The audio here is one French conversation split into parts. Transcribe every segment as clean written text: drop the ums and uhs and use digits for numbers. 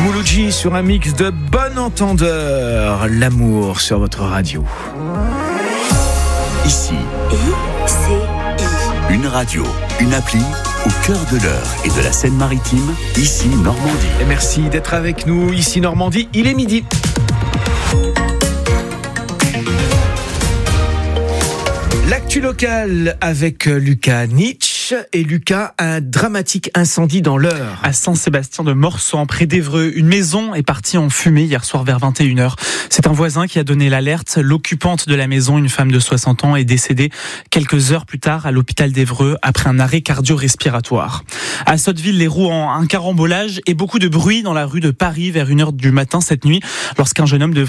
Mouloudji sur un mix de bon entendeur. L'amour sur votre radio. Ici, une radio, une appli au cœur de l'Eure et de la Seine-Maritime, ici Normandie. Et merci d'être avec nous, ici Normandie, il est midi. L'actu locale avec Lucas Nietzsche. Et Lucas, un dramatique incendie dans l'Eure. À Saint-Sébastien-de-Morsan, près d'Évreux, une maison est partie en fumée hier soir vers 21h. C'est un voisin qui a donné l'alerte. L'occupante de la maison, une femme de 60 ans, est décédée quelques heures plus tard à l'hôpital d'Évreux après un arrêt cardio-respiratoire. À Sotteville-les-Rouen, un carambolage et beaucoup de bruit dans la rue de Paris vers 1h du matin cette nuit, lorsqu'un jeune homme de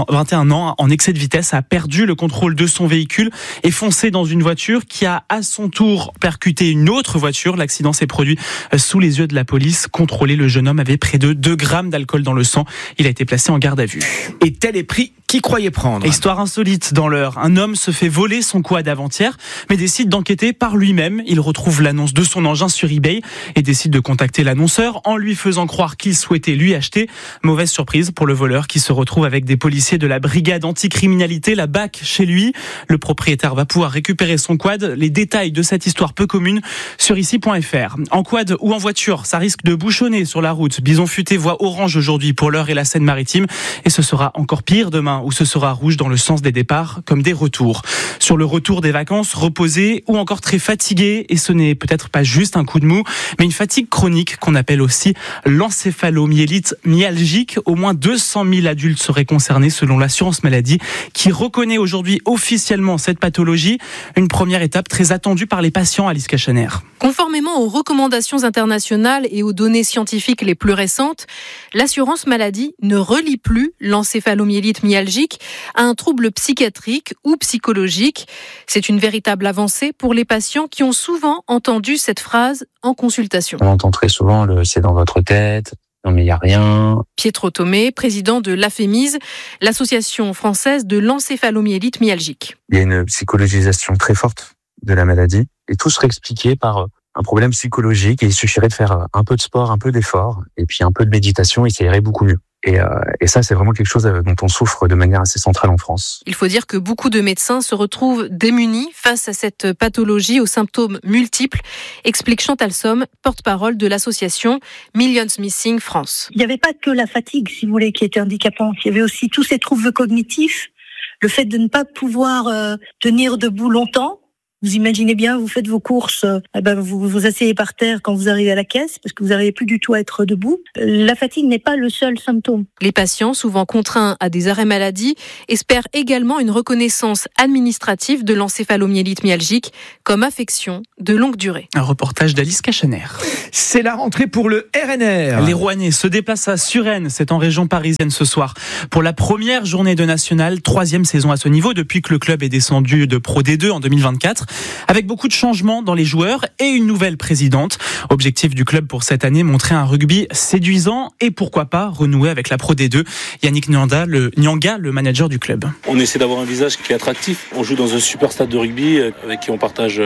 21 ans en excès de vitesse a perdu le contrôle de son véhicule et foncé dans une voiture qui a à son tour percuté une autre voiture. L'accident s'est produit sous les yeux de la police. Contrôlé, le jeune homme avait près de 2 grammes d'alcool dans le sang. Il a été placé en garde à vue. Et tel est pris qui croyait prendre. Histoire insolite dans l'Eure. Un homme se fait voler son quad avant-hier, mais décide d'enquêter par lui-même. Il retrouve l'annonce de son engin sur eBay et décide de contacter l'annonceur en lui faisant croire qu'il souhaitait lui acheter. Mauvaise surprise pour le voleur qui se retrouve avec des policiers de la brigade anticriminalité, la BAC, chez lui. Le propriétaire va pouvoir récupérer son quad. Les détails de cette histoire peu commune sur ici.fr. En quad ou en voiture, ça risque de bouchonner sur la route. Bison futé voit orange aujourd'hui pour l'Eure et la Seine-Maritime, et ce sera encore pire demain où ce sera rouge dans le sens des départs comme des retours. Sur le retour des vacances, reposé ou encore très fatigué, et ce n'est peut-être pas juste un coup de mou, mais une fatigue chronique qu'on appelle aussi l'encéphalomyélite myalgique. Au moins 200 000 adultes seraient concernés selon l'assurance maladie qui reconnaît aujourd'hui officiellement cette pathologie. Une première étape très attendue par les patients, Alice Cachaner. Conformément aux recommandations internationales et aux données scientifiques les plus récentes, l'assurance maladie ne relie plus l'encéphalomyélite myalgique à un trouble psychiatrique ou psychologique. C'est une véritable avancée pour les patients qui ont souvent entendu cette phrase en consultation. On entend très souvent le « c'est dans votre tête ». Non mais il n'y a rien. Pietro Thomé, président de l'AFEMIS, l'association française de l'encéphalomyélite myalgique. Il y a une psychologisation très forte de la maladie et tout serait expliqué par un problème psychologique et il suffirait de faire un peu de sport, un peu d'effort et puis un peu de méditation et ça irait beaucoup mieux. Et ça, c'est vraiment quelque chose dont on souffre de manière assez centrale en France. Il faut dire que beaucoup de médecins se retrouvent démunis face à cette pathologie aux symptômes multiples, explique Chantal Somme, porte-parole de l'association Millions Missing France. Il n'y avait pas que la fatigue, si vous voulez, qui était handicapante. Il y avait aussi tous ces troubles cognitifs, le fait de ne pas pouvoir tenir debout longtemps. Vous imaginez bien, vous faites vos courses, vous vous asseyez par terre quand vous arrivez à la caisse parce que vous n'arrivez plus du tout à être debout. La fatigue n'est pas le seul symptôme. Les patients, souvent contraints à des arrêts maladie, espèrent également une reconnaissance administrative de l'encéphalomyélite myalgique comme affection de longue durée. Un reportage d'Alice Cachaner. C'est la rentrée pour le RNR. Les Rouennais se déplacent à Suresnes, c'est en région parisienne ce soir, pour la première journée de nationale, 3e saison à ce niveau depuis que le club est descendu de Pro D2 en 2024. Avec beaucoup de changements dans les joueurs et une nouvelle présidente. Objectif du club pour cette année, montrer un rugby séduisant et pourquoi pas renouer avec la Pro D2. Yannick Nyanga, le manager du club. On essaie d'avoir un visage qui est attractif. On joue dans un super stade de rugby avec qui on partage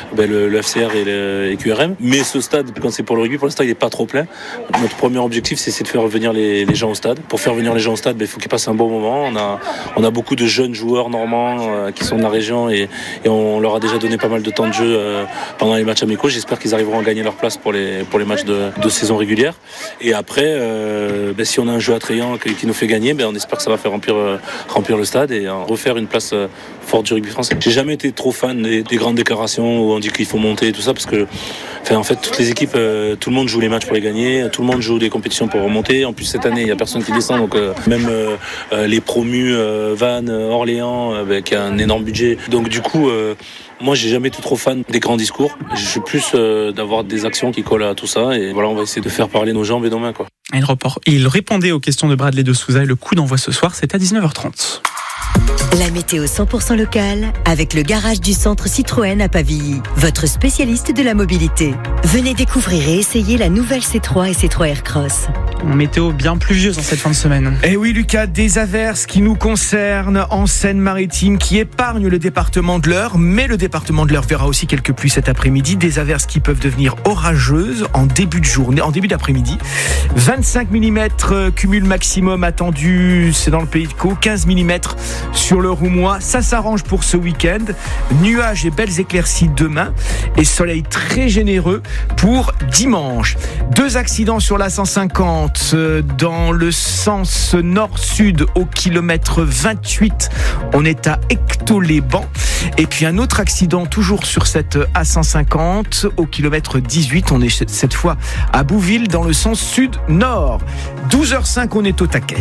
le FCR et le QRM. Mais ce stade, quand c'est pour le rugby, pour l'instant il n'est pas trop plein. Notre premier objectif, c'est de faire venir les gens au stade. Pour faire venir les gens au stade, il faut qu'ils passent un bon moment. On a beaucoup de jeunes joueurs normands qui sont de la région et on leur a déjà donné pas mal de temps de jeu pendant les matchs amicaux. J'espère qu'ils arriveront à gagner leur place pour les matchs de saison régulière. Et après, si on a un jeu attrayant qui nous fait gagner, on espère que ça va faire remplir le stade et refaire une place forte du rugby français. J'ai jamais été trop fan des grandes déclarations où on dit qu'il faut monter et tout ça parce que en fait toutes les équipes, tout le monde joue les matchs pour les gagner, tout le monde joue des compétitions pour remonter. En plus cette année il n'y a personne qui descend, donc même les promus Vannes, Orléans qui a un énorme budget. Donc du coup moi j'ai jamais été trop fan des grands discours. Je suis plus d'avoir des actions qui collent à tout ça et voilà, on va essayer de faire parler nos jambes et nos mains quoi. Il répondait aux questions de Bradley de Souza et le coup d'envoi ce soir c'est à 19h30. La météo 100% locale avec le garage du centre Citroën à Pavilly, votre spécialiste de la mobilité. Venez découvrir et essayer la nouvelle C3 et C3 Aircross. Une météo bien pluvieuse en cette fin de semaine. Et oui Lucas, des averses qui nous concernent en Seine-Maritime, qui épargnent le département de l'Eure, mais le département de l'Eure verra aussi quelques pluies cet après-midi, des averses qui peuvent devenir orageuses en début de journée, en début d'après-midi. 25 mm cumul maximum attendu, c'est dans le Pays de Caux, 15 mm sur le Roumois, ça s'arrange pour ce week-end. Nuages et belles éclaircies demain et soleil très généreux pour dimanche. 2 accidents sur la 150 dans le sens nord-sud au kilomètre 28. On est à Ecto-les-Bains. Et puis un autre accident toujours sur cette A150 au kilomètre 18. On est cette fois à Bouville dans le sens sud-nord. 12h05, on est au taquet.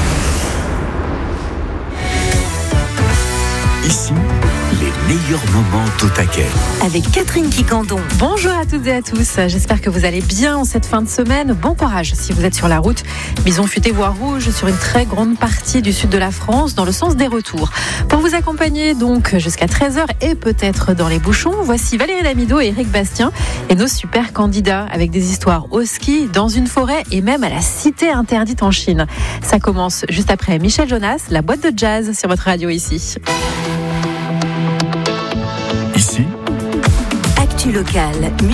Ici, les meilleurs moments au taquet. Avec Catherine Quicandon. Bonjour à toutes et à tous, j'espère que vous allez bien en cette fin de semaine. Bon courage si vous êtes sur la route. Bison futé voie rouge sur une très grande partie du sud de la France dans le sens des retours. Pour vous accompagner donc jusqu'à 13h et peut-être dans les bouchons, voici Valérie Damido et Eric Bastien et nos super candidats avec des histoires au ski, dans une forêt et même à la cité interdite en Chine. Ça commence juste après Michel Jonas, la boîte de jazz sur votre radio ici. Ici, Actu locale.